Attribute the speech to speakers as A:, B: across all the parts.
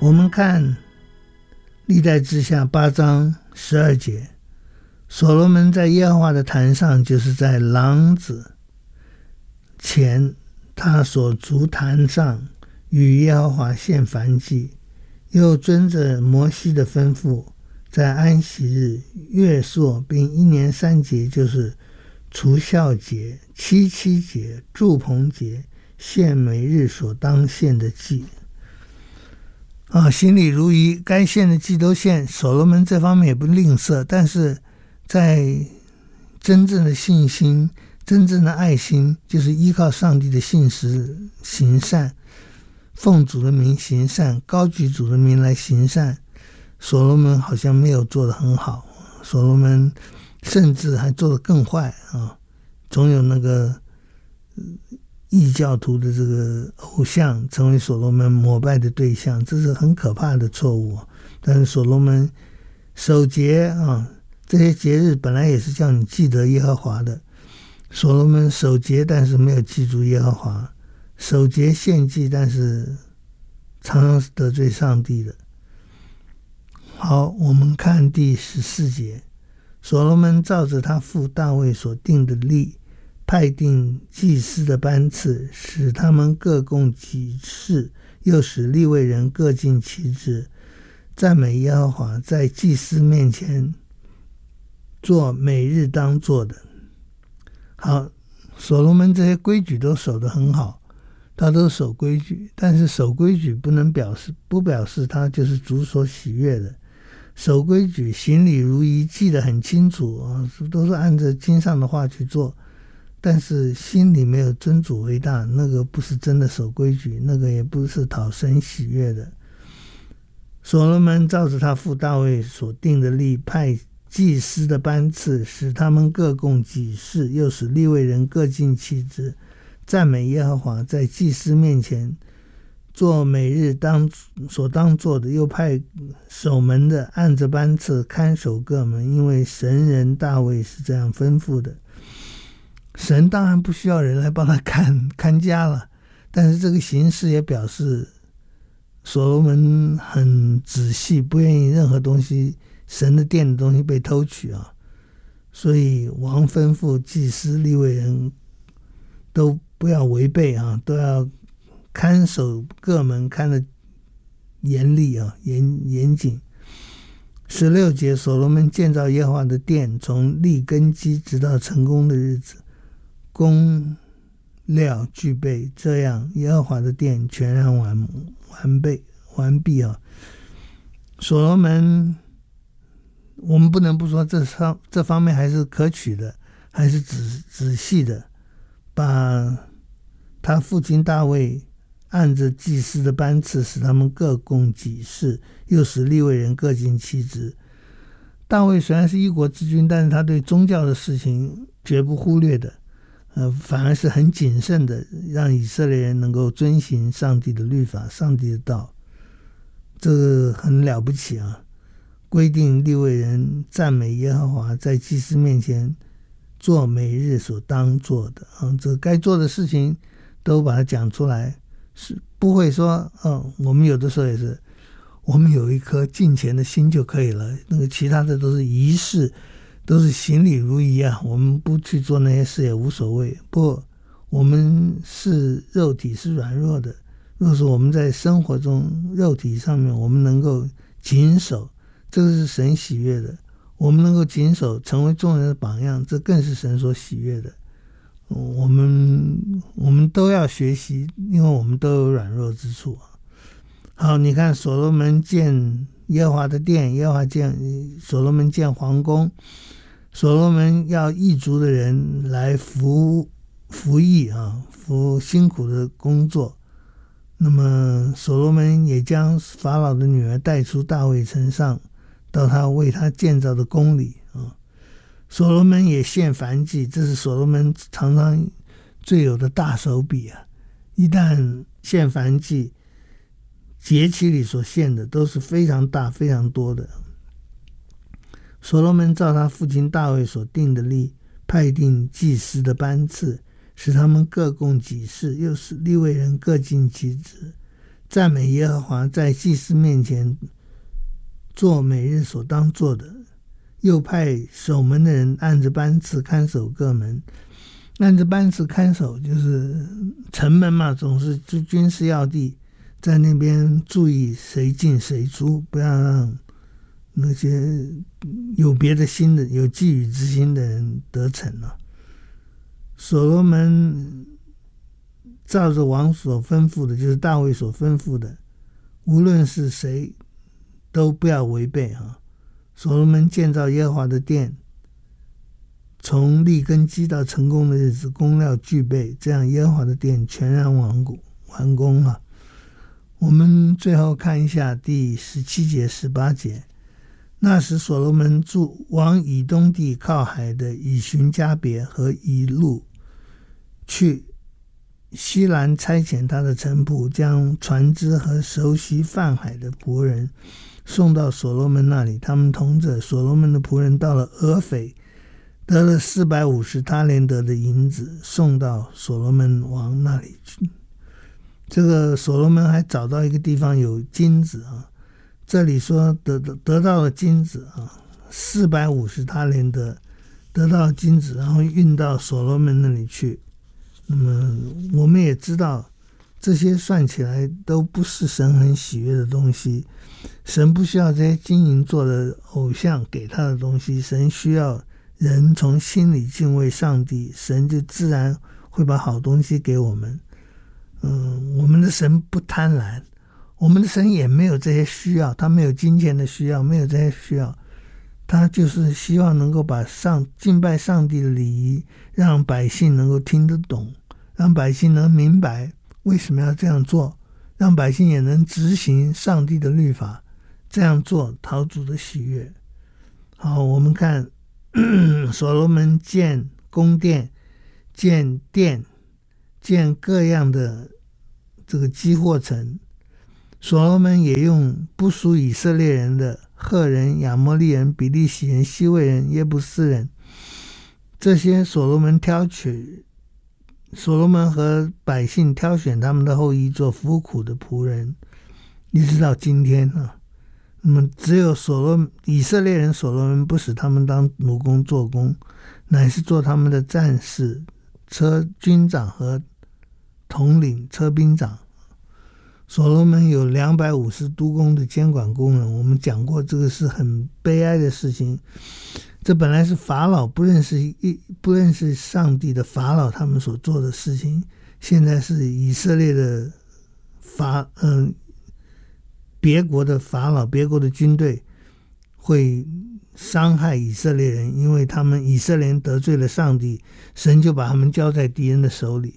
A: 我们看历代志下8章12节，所罗门在耶和华的坛上，就是在廊子前他所筑坛上，与耶和华献燔祭，又遵着摩西的吩咐，在安息日、月朔并1年3节，就是除酵节、七七节、住棚节，献每日所当献的祭。行礼如仪，该献的祭都献。所罗门这方面也不吝啬，但是在真正的信心、真正的爱心，就是依靠上帝的信实行善，奉主的名行善，高举主的名来行善，所罗门好像没有做得很好。所罗门甚至还做得更坏啊！总有那个异教徒的这个偶像成为所罗门膜拜的对象，这是很可怕的错误。但是所罗门守节啊，这些节日本来也是叫你记得耶和华的。所罗门守节，但是没有记住耶和华；守节献祭，但是常常是得罪上帝的。好，我们看第14节，所罗门照着他父大卫所定的例，派定祭司的班次，使他们各供己事，又使利未人各尽其职，赞美耶和华，在祭司面前做每日当做的。好，所罗门这些规矩都守得很好，他都守规矩，但是守规矩不表示他就是主所喜悦的。守规矩、行礼如仪，记得很清楚都是按着经上的话去做，但是心里没有尊主为大，那个不是真的守规矩，那个也不是讨神喜悦的。所罗门照着他父大卫所定的例，派祭司的班次，使他们各供己事，又使利未人各尽其职，赞美耶和华，在祭司面前做每日所当做的，又派守门的按着班次看守各门，因为神人大卫是这样吩咐的。神当然不需要人来帮他看家了，但是这个形式也表示所罗门很仔细，不愿意任何东西，神的殿的东西被偷取啊。所以王吩咐祭司利未人都不要违背啊，都要看守各门，看得严厉啊，严谨。16节，所罗门建造耶和华的殿，从立根基直到成功的日子，工料具备，这样耶和华的殿全然完毕啊。所罗门，我们不能不说这方面还是可取的，还是仔细的，把他父亲大卫按着祭司的班次，使他们各供己事，又使利未人各尽其职。大卫虽然是一国之君，但是他对宗教的事情绝不忽略的，反而是很谨慎的，让以色列人能够遵行上帝的律法、上帝的道，这个很了不起啊！规定利未人赞美耶和华，在祭司面前做每日所当做的这该做的事情都把它讲出来，是不会说我们有的时候也是，我们有一颗敬虔的心就可以了，那个其他的都是仪式，都是行礼如仪啊，我们不去做那些事也无所谓。不过我们是肉体是软弱的，若是我们在生活中肉体上面我们能够谨守，这个是神喜悦的，我们能够谨守，成为众人的榜样，这更是神所喜悦的。我们都要学习，因为我们都有软弱之处。好，你看所罗门建耶和华的殿，所罗门建皇宫，所罗门要异族的人来服役啊，服辛苦的工作。那么所罗门也将法老的女儿带出大卫城上，到他为他建造的宫里啊。所罗门也献燔祭，这是所罗门常常最有的大手笔啊！一旦献燔祭，节期里所献的都是非常大、非常多的。所罗门照他父亲大卫所定的例，派定祭司的班次，使他们各供己事，又使利未人各尽其职， 赞美耶和华，在祭司面前做每日所当做的，又派守门的人按着班次看守各门。按着班次看守就是城门嘛，总是军事要地，在那边注意谁进谁出，不要让那些有别的心的、有觊觎之心的人得逞了。所罗门照着王所吩咐的，就是大卫所吩咐的，无论是谁都不要违背啊。所罗门建造耶和华的殿，从立根基到成功的日子，工料具备，这样耶和华的殿全然完工了。我们最后看一下第17节、18节。那时所罗门往以东地靠海的以寻加别和以路去，西兰差遣他的臣仆，将船只和熟悉泛海的仆人送到所罗门那里。他们同着所罗门的仆人到了俄斐，得了450他连得的银子，送到所罗门王那里去。这个所罗门还找到一个地方有金子啊，这里说得到了金子啊，450他连得到金子，然后运到所罗门那里去。那么我们也知道，这些算起来都不是神很喜悦的东西。神不需要这些金银做的偶像给他的东西，神需要人从心里敬畏上帝，神就自然会把好东西给我们。我们的神不贪婪，我们的神也没有这些需要，他没有金钱的需要，没有这些需要，他就是希望能够把敬拜上帝的礼仪让百姓能够听得懂，让百姓能明白为什么要这样做，让百姓也能执行上帝的律法，这样做讨主的喜悦。好，我们看所罗门建宫殿，建殿，建各样的这个积货城。所罗门也用不属以色列人的赫人、亚摩利人、比利洗人、西魏人、耶布斯人，这些所罗门和百姓挑选他们的后裔做服苦的仆人，一直到今天啊。那么只有以色列人所罗门不使他们当奴工做工，乃是做他们的战士、军长和统领车兵长。所罗门有250督工的监管工人，我们讲过，这个是很悲哀的事情。这本来是法老不认识上帝的法老他们所做的事情，现在是以色列的别国的法老、别国的军队会伤害以色列人，因为以色列人得罪了上帝，神就把他们交在敌人的手里。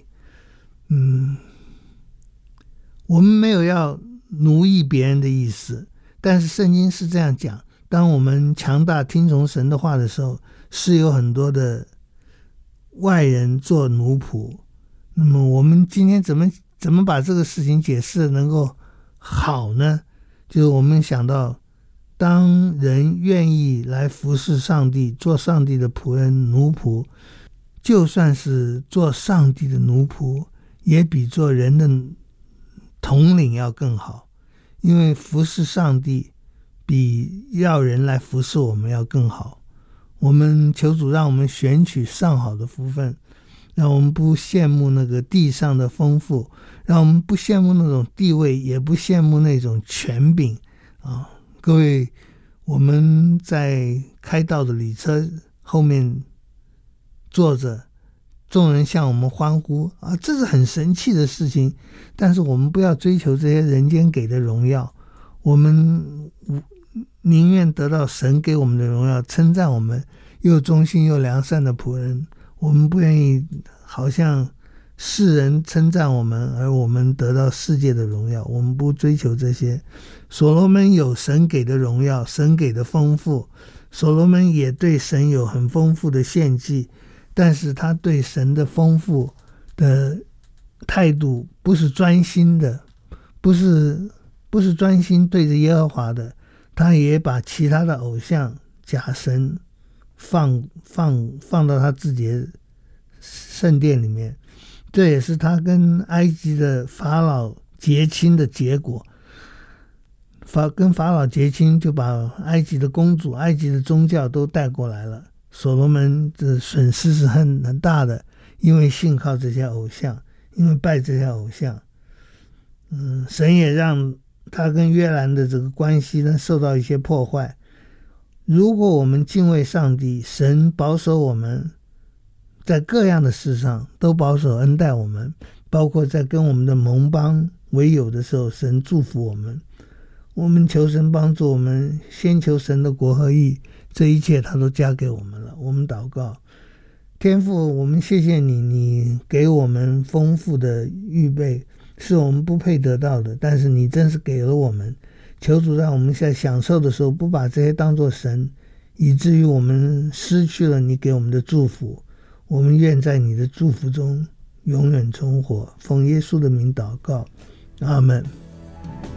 A: 我们没有要奴役别人的意思，但是圣经是这样讲，当我们强大听从神的话的时候，是有很多的外人做奴仆。那么我们今天怎么把这个事情解释能够好呢？就是我们想到，当人愿意来服侍上帝，做上帝的仆人、奴仆，就算是做上帝的奴仆，也比做人的统领要更好，因为服侍上帝比要人来服侍我们要更好。我们求主让我们选取上好的福分，让我们不羡慕那个地上的丰富，让我们不羡慕那种地位，也不羡慕那种权柄啊！各位，我们在开道的礼车后面坐着，众人向我们欢呼啊，这是很神奇的事情。但是我们不要追求这些人间给的荣耀，我们宁愿得到神给我们的荣耀，称赞我们又忠心又良善的仆人。我们不愿意好像世人称赞我们，而我们得到世界的荣耀，我们不追求这些。所罗门有神给的荣耀，神给的丰富，所罗门也对神有很丰富的献祭，但是他对神的丰富的态度不是专心的，不是专心对着耶和华的，他也把其他的偶像假神放到他自己的圣殿里面。这也是他跟埃及的法老结亲的结果。跟法老结亲，就把埃及的公主、埃及的宗教都带过来了。所罗门的损失是很大的，因为信靠这些偶像，因为拜这些偶像。神也让他跟约兰的这个关系呢受到一些破坏。如果我们敬畏上帝，神保守我们，在各样的事上都保守恩待我们，包括在跟我们的盟邦为友的时候，神祝福我们。我们求神帮助我们，先求神的国和义，这一切他都加给我们了。我们祷告，天父，我们谢谢你，你给我们丰富的预备，是我们不配得到的，但是你真是给了我们。求主让我们在享受的时候不把这些当作神，以至于我们失去了你给我们的祝福。我们愿在你的祝福中永远存活。奉耶稣的名祷告，阿们。